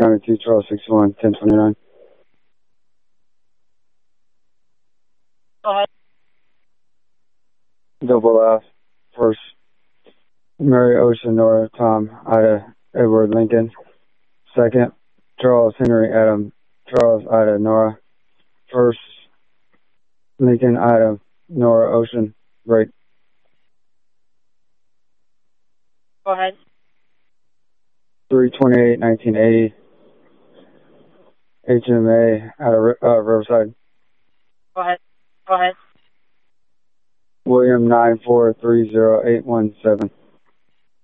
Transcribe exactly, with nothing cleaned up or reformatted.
ninety-two, Charles sixty-one, ten twenty-nine. Go ahead. Double F. First, Mary Ocean, Nora, Tom, Ida, Edward, Lincoln. Second, Charles Henry, Adam, Charles, Ida, Nora. First, Lincoln, Ida, Nora, Ocean, break. Go ahead. three twenty-eight, nineteen eighty. H M A out of uh, Riverside. Go ahead. Go ahead. William nine four three zero eight one seven.